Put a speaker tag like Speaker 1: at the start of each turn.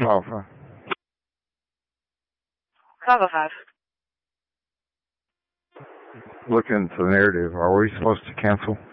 Speaker 1: Alpha.
Speaker 2: Bravo 5.
Speaker 1: Look into the narrative. Are we supposed to cancel?